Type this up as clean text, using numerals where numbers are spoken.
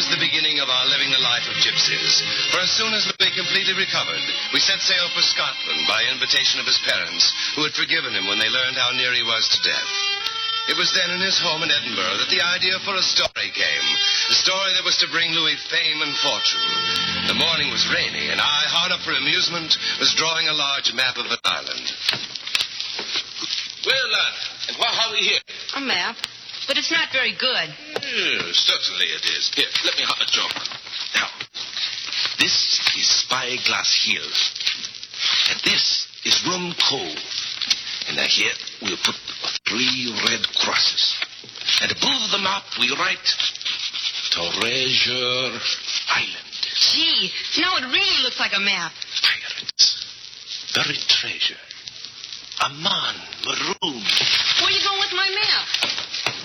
was the beginning of our living the life of gypsies. For as soon as Louis completely recovered, we set sail for Scotland by invitation of his parents, who had forgiven him when they learned how near he was to death. It was then in his home in Edinburgh that the idea for a story came. A story that was to bring Louis fame and fortune. The morning was rainy, and I, hard up for amusement, was drawing a large map of an island. Well, lad, and what have we here? A map. But it's not very good. Certainly it is. Here, let me have a joke. Now, this is Spyglass Hill. And this is Rum Cove. And now here we'll put 3 red crosses. And above the map we write Treasure Island. Gee, now it really looks like a map. Pirates. Buried treasure. A man marooned. Where you going with my map?